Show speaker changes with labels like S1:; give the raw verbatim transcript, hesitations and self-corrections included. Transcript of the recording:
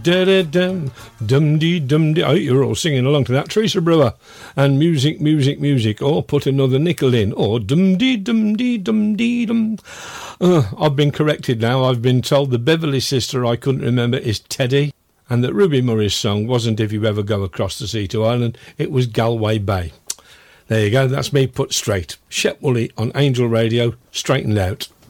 S1: da da dum dum dee dum dee. Oh, you're all singing along to that, Teresa Brewer. And music, music, music. Or put another nickel in. Or dum dee dum dee dum dee dum. Uh, I've been corrected now. I've been told the Beverly sister I couldn't remember is Teddy, and that Ruby Murray's song wasn't If You Ever Go Across the Sea to Ireland. It was Galway Bay. There you go. That's me put straight. Shep Woolley on Angel Radio, straightened out.